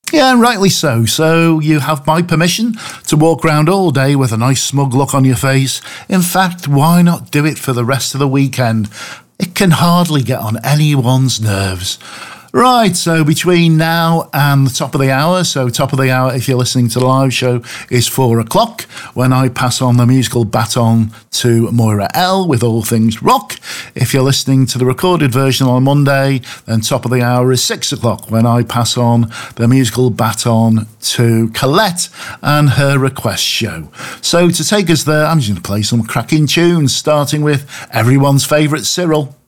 Yeah, and rightly so. So you have my permission to walk around all day with a nice smug look on your face. In fact, why not do it for the rest of the weekend? It can hardly get on anyone's nerves. Right, so between now and the top of the hour, so top of the hour if you're listening to the live show is 4 o'clock when I pass on the musical baton to Moira L with All Things Rock. If you're listening to the recorded version on Monday, then top of the hour is 6 o'clock when I pass on the musical baton to Colette and her request show. So to take us there, I'm just going to play some cracking tunes, starting with everyone's favourite Cyril.